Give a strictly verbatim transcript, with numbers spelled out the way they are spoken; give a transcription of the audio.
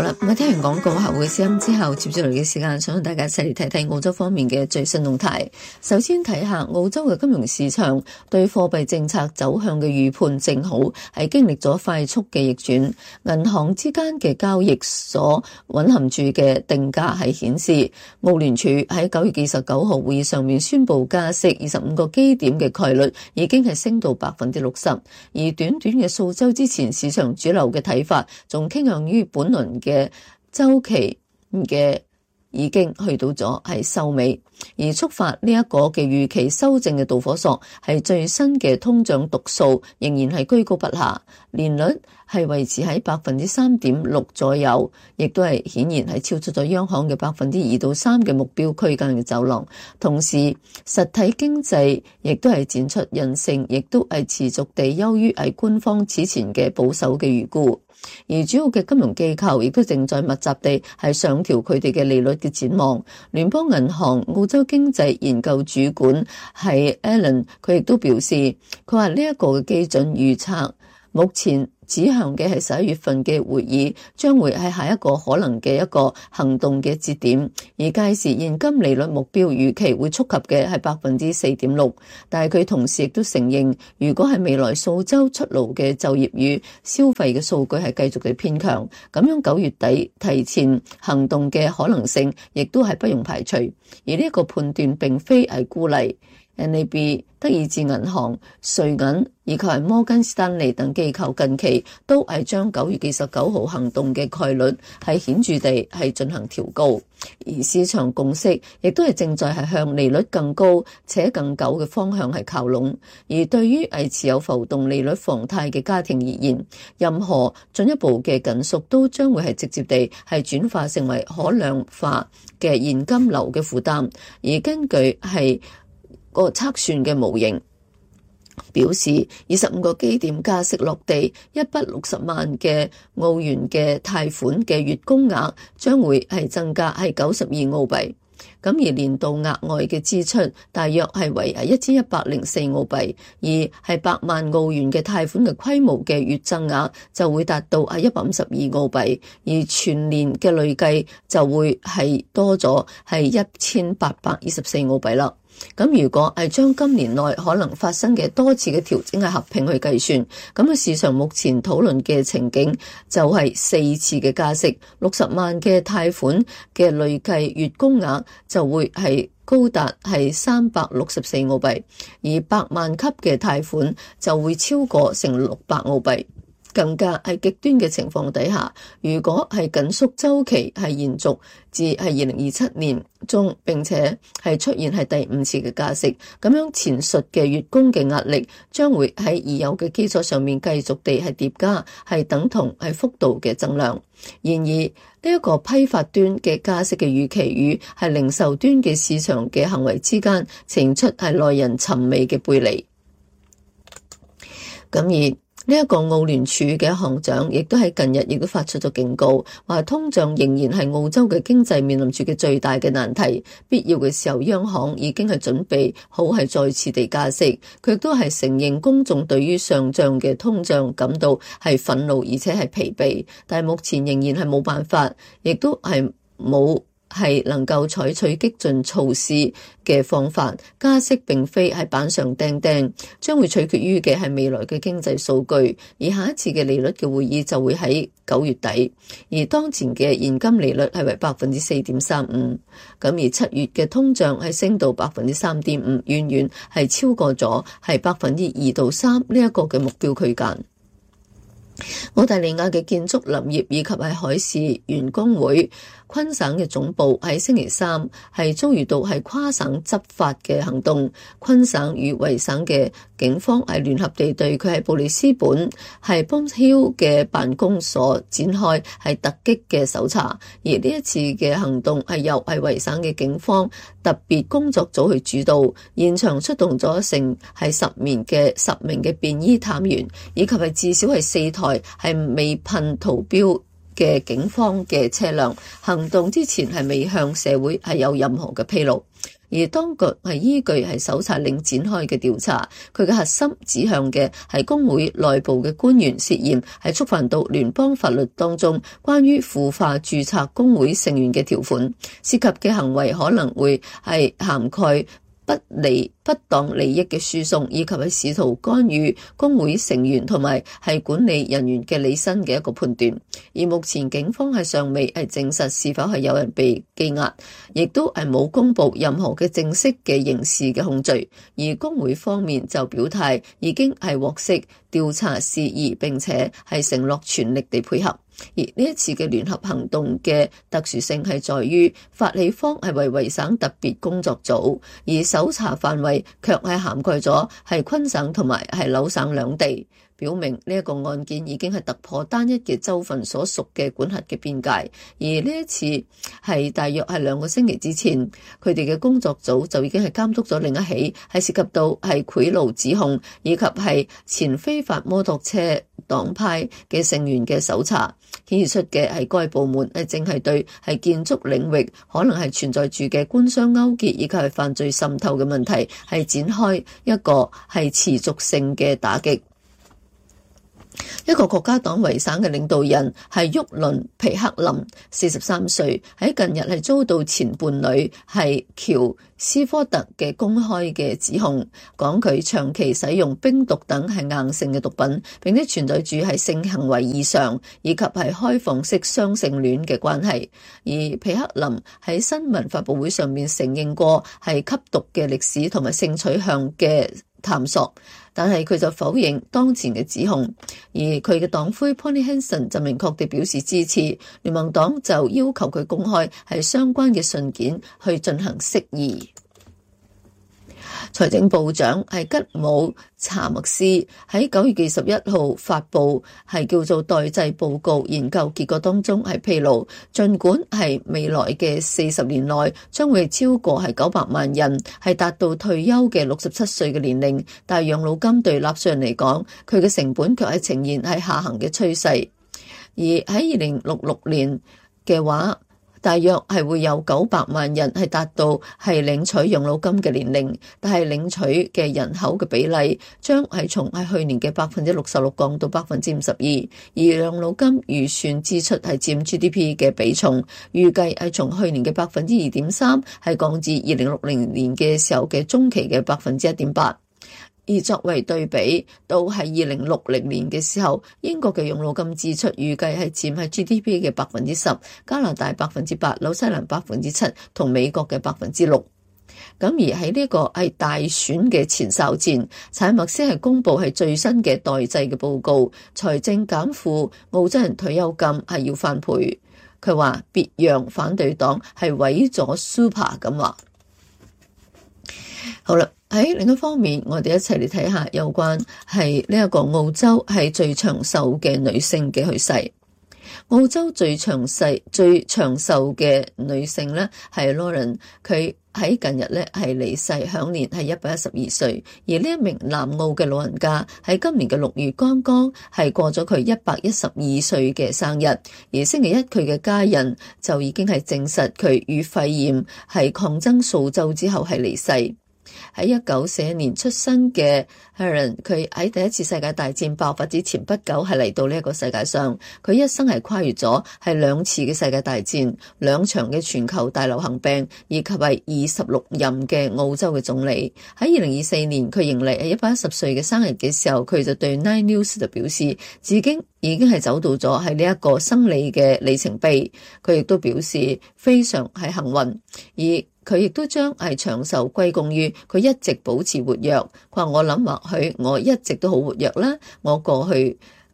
啦，咁聽完廣告後嘅聲音之後，接住嚟嘅時間，想同大家一齊嚟睇睇澳洲方面嘅最新動態。首先睇下澳洲嘅金融市場對貨幣政策走向嘅預判，正好係經歷咗快速嘅逆轉。銀行之間嘅交易所蘊含住嘅定價係顯示，澳聯儲喺九月二十九號會議上面宣布加息二十五個基點嘅概率已經係升到百分之六十，而短短嘅數週之前，市場主流嘅睇法仲傾向於本輪嘅週期嘅已經去到咗係收尾，而觸發呢一個嘅預期修正嘅導火索係最新嘅通脹讀數仍然係居高不下，年率係維持喺百分之三點六左右，亦都係顯然係超出咗央行嘅百分之二到三嘅目標區間嘅走廊。同時，實體經濟亦都係展出韌性，亦都係持續地優於係官方此前嘅保守嘅預估。而主要嘅金融機構亦都正在密集地係上調佢哋嘅利率嘅展望。聯邦銀行澳洲經濟研究主管係 Alan， 佢亦都表示，佢話呢一個嘅基準預測目前指向嘅係十一月份嘅會議將會係下一個可能嘅一個行動嘅節點，而屆時現金利率目標預期會觸及嘅係百分之四點六。但係佢同時亦都承認，如果係未來數週出爐嘅就業與消費嘅數據係繼續地偏強，咁樣九月底提前行動嘅可能性亦都係不容排除。而呢一個判斷並非係孤立。N A B、德意志銀行、瑞銀以及係摩根士丹利等機構近期都係將九月二十九號行動嘅概率係顯著地係進行調高，而市場共識亦都係正在係向利率更高且更久嘅方向係靠攏。而對於係持有浮動利率房貸嘅家庭而言，任何進一步嘅緊縮都將會係直接地係轉化成為可量化嘅現金流嘅負擔。而根據係個測算嘅模型表示，二十五個基點加息落地，一百六十萬嘅澳元嘅貸款嘅月供額將會係增加係九十二澳幣。咁而年度額外嘅支出大約係為一千一百零四澳幣，而係百萬澳元嘅貸款嘅規模嘅月增額就會達到係一百五十二澳幣，而全年嘅累計就會係多咗係一千八百二十四澳幣啦。咁如果係將今年內可能發生嘅多次嘅調整係合併去計算，咁啊市場目前討論嘅情景就係四次嘅加息，六十萬嘅貸款嘅累計月供額就會係高達係三百六十四澳幣，而百萬級嘅貸款就會超過成六百澳幣。更加係極端嘅情況底下，如果係緊縮週期係延續至係二零二七年中，並且係出現係第五次嘅加息，咁樣前述嘅月供嘅壓力將會喺已有嘅基礎上面繼續地係疊加，係等同係幅度嘅增量。然而呢一個批發端嘅加息嘅預期與係零售端嘅市場嘅行為之間呈出係耐人尋味嘅背離。咁而呢一個澳聯儲嘅行長亦都喺近日亦都發出咗警告，話通脹仍然係澳洲嘅經濟面臨住嘅最大嘅難題。必要嘅時候，央行已經係準備好係再次地加息。佢亦都係承認公眾對於上漲嘅通脹感到係憤怒而且係疲憊，但係目前仍然係冇辦法，亦都係冇係能夠採取激進措施嘅方法。加息並非係板上釘釘，將會取決於嘅係未來嘅經濟數據。而下一次嘅利率嘅會議就會喺九月底，而當前嘅現金利率係為百分之四點三五。咁而七月嘅通脹係升到百分之三點五，遠遠係超過咗係百分之二到三呢一個嘅目標區間。澳大利亞嘅建築林業以及係海事員工會昆省嘅總部喺星期三係遭遇到係跨省執法嘅行動，昆省與維省嘅警方係聯合地對佢喺布里斯本係邦丘嘅辦公所展開係突擊嘅搜查，而呢一次嘅行動係由係維省嘅警方特別工作組去主導，現場出動咗成係十名嘅十名嘅便衣探員，以及係至少係四台係未噴塗標嘅警方嘅車輛行動之前係未向社會係有任何嘅披露。而當局係依據係搜查令展開嘅調查，佢嘅核心指向嘅係工會內部嘅官員涉嫌係觸犯到聯邦法律當中關於腐化註冊工會成員嘅條款，涉及嘅行為可能會係涵蓋不利不當利益嘅輸送，以及係試圖干預工會成員同埋係管理人員嘅履新嘅一個判斷。而目前警方係尚未係證實是否係有人被羈押，亦都係冇公布任何嘅正式嘅刑事嘅控罪。而工會方面就表態已經係獲悉調查事宜，並且係承諾全力地配合。而呢一次嘅聯合行動嘅特殊性係在於，發起方係維維省特別工作組，而搜查範圍卻係涵蓋咗係昆省同埋係紐省兩地，表明呢一個案件已經係突破單一嘅州份所屬嘅管轄嘅邊界。而呢一次係大約係兩個星期之前，佢哋嘅工作組就已經係監督咗另一起係涉及到係賄賂指控以及係前非法摩托車黨派嘅成員嘅搜查，顯示出嘅係該部門係正係對係建築領域可能係存在住嘅官商勾結以及係犯罪滲透嘅問題係展開一個係持續性嘅打擊。一個國家黨維省嘅領導人係沃倫皮克林，四十三歲，喺近日係遭到前伴侶係喬斯科特嘅公開嘅指控，講佢長期使用冰毒等係硬性嘅毒品，並且存在住係性行為異常以及係開放式雙性戀嘅關係。而皮克林喺新聞發佈會上面承認過係吸毒嘅歷史同埋性取向嘅探索，但係佢就否認當前嘅指控。而佢嘅黨魁 Pony Hanson 就明確地表示支持，聯盟黨就要求佢公開係相關嘅信件去進行釋疑。財政部長係吉姆查默斯喺九月二十一號發布係叫做代際報告，研究結果當中係披露，儘管係未來嘅四十年內將會超過係九百萬人係達到退休嘅六十七歲嘅年齡，但係養老金對納稅人嚟講，佢嘅成本卻係呈現係下行嘅趨勢。而喺二零六六年嘅話，大約係會有九百萬人係達到係領取養老金嘅年齡，但係領取嘅人口嘅比例將係從係去年嘅百分之六十六降到百分之五十二，而養老金預算支出係佔 G D P 嘅比重，預計係從去年嘅百分之二點三係降至二零六零年嘅時候嘅中期嘅百分之一點八。而作為對比，到係二零六零年嘅時候，英國嘅養老金支出預計係佔係 G D P 嘅百分之十，加拿大百分之八，紐西蘭百分之七，同美國嘅百分之六。咁而喺呢個係大選嘅前哨戰，查默斯係公布係最新嘅代際嘅報告，財政減負澳洲人退休金係要翻倍。佢話別讓反對黨係毀咗 Super 咁話。好啦。喺另一方面，我哋一齊嚟睇下有關係呢一個澳洲係最長壽嘅女性嘅去世。澳洲最長壽最長壽嘅女性咧係 Lauren， 佢喺近日咧係離世，享年係一百一十二歲。而呢一名南澳嘅老人家喺今年嘅六月剛剛係過咗佢一百一十二歲嘅生日，而星期一佢嘅家人就已經係證實佢與肺炎係抗爭數週之後係離世。喺一九四一年出生嘅 Helen， 佢喺第一次世界大戰爆發之前不久係嚟到呢一個世界上。佢一生係跨越咗係兩次嘅世界大戰、兩場嘅全球大流行病，以及係二十六任嘅澳洲嘅總理。喺二零二四年佢迎嚟係一百一十歲嘅生日嘅時候，佢就對 Nine News 就表示自己已經係走到咗係呢一個生理嘅里程碑。佢亦都表示非常係幸運，而佢亦都將係長壽歸功於佢一直保持活躍。佢話我諗或許我一直都好活躍啦，我過去